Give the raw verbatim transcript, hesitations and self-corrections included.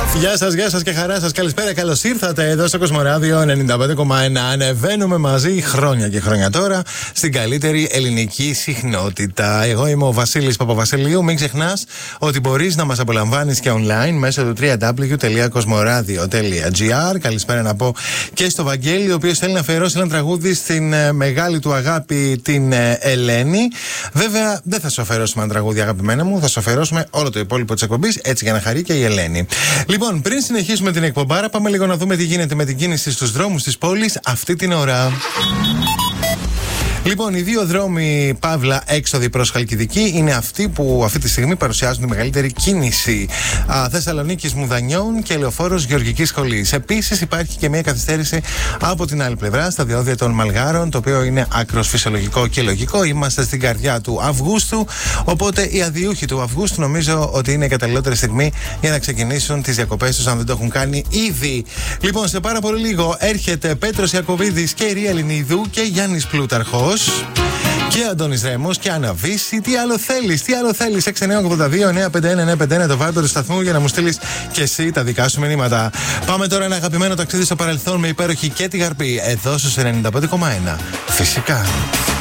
Γεια σας, γεια σας και χαρά σας. Καλησπέρα, καλώς ήρθατε εδώ στο Κοσμοράδιο ενενήντα πέντε κόμμα ένα. Ανεβαίνουμε μαζί χρόνια και χρόνια τώρα στην καλύτερη ελληνική συχνότητα. Εγώ είμαι ο Βασίλης Παπαβασιλείου. Μην ξεχνάς ότι μπορείς να μας απολαμβάνεις και online μέσω του double-u double-u double-u τελεία κοσμοράδιο τελεία τζι άρ. Καλησπέρα να πω και στο Βαγγέλη, ο οποίος θέλει να αφιερώσει ένα τραγούδι στην ε, μεγάλη του αγάπη, την ε, Ελένη. Βέβαια, δεν θα σου αφιερώσουμε ένα τραγούδι, αγαπημένα μου, θα σου αφιερώσουμε όλο το υπόλοιπο της εκπομπής, έτσι για να χαρεί και η Ελένη. Λοιπόν, πριν συνεχίσουμε την εκπομπάρα, πάμε λίγο να δούμε τι γίνεται με την κίνηση στους δρόμους της πόλης αυτή την ώρα. Λοιπόν, οι δύο δρόμοι Παύλα έξοδοι προς Χαλκιδική είναι αυτοί που αυτή τη στιγμή παρουσιάζουν τη μεγαλύτερη κίνηση. Α, Θεσσαλονίκης Μουδανιών και Λεωφόρος Γεωργικής Σχολής. Επίσης, υπάρχει και μια καθυστέρηση από την άλλη πλευρά, στα διόδια των Μαλγάρων, το οποίο είναι άκρος φυσιολογικό και λογικό. Είμαστε στην καρδιά του Αυγούστου, οπότε οι αδειούχοι του Αυγούστου νομίζω ότι είναι η καταλληλότερη στιγμή για να ξεκινήσουν τις διακοπές τους, αν δεν το έχουν κάνει ήδη. Λοιπόν, σε πάρα πολύ λίγο έρχεται Πέτρος Ιακωβίδης και Ρία Ελληνίδου και Γιάννης Πλούταρχος. Και Αντώνης Ρέμος και Άννα Βύση. Τι άλλο θέλεις, τι άλλο θέλεις. έξι εννιά ογδόντα δύο εννιά πέντε ένα εννιά πέντε ένα το Viber του σταθμού για να μου στείλεις και εσύ τα δικά σου μηνύματα. Πάμε τώρα ένα αγαπημένο ταξίδι στο παρελθόν με υπέροχη και τη Γαρπή εδώ στους ενενήντα πέντε κόμμα ένα. Φυσικά.